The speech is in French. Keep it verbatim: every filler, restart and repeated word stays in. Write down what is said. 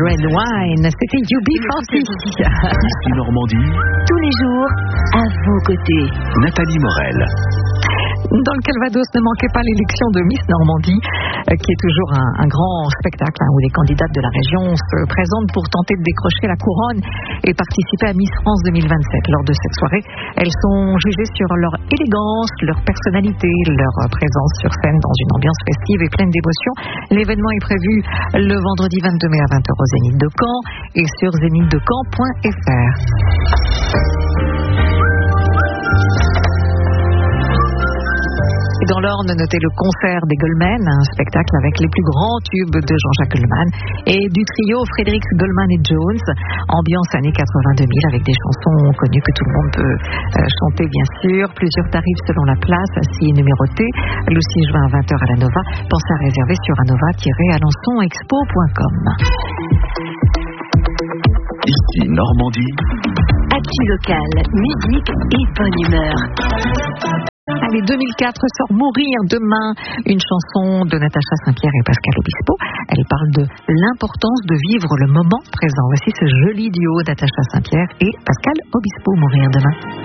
Red Wine, c'était U B quarante. Ici Normandie. Tous les jours, à vos côtés. Nathalie Morel. Dans le Calvados, ne manquez pas l'élection de Miss Normandie, euh, qui est toujours un, un grand spectacle hein, où les candidates de la région se présentent pour tenter de décrocher la couronne et participer à Miss France deux mille vingt-sept. Lors de cette soirée, elles sont jugées sur leur élégance, leur personnalité, leur présence sur scène dans une ambiance festive et pleine d'émotion. L'événement est prévu le vendredi vingt-deux mai à vingt heures au Zénith de Caen et sur zénith de caen point f r. Et dans l'Orne, notez le concert des Goldman, un spectacle avec les plus grands tubes de Jean-Jacques Goldman et du trio Frédéric Goldman et Jones, ambiance années quatre-vingt-deux mille avec des chansons connues que tout le monde peut euh, chanter bien sûr, plusieurs tarifs selon la place, assis et numérotés, le six juin à vingt heures à la Nova, pensez à réserver sur anova tiret alençon expo point com. Ici Normandie. Actu local, musique et bonne humeur. Allez, deux mille quatre sort Mourir demain, une chanson de Natacha Saint-Pierre et Pascal Obispo. Elle parle de l'importance de vivre le moment présent. Voici ce joli duo Natacha Saint-Pierre et Pascal Obispo, Mourir demain.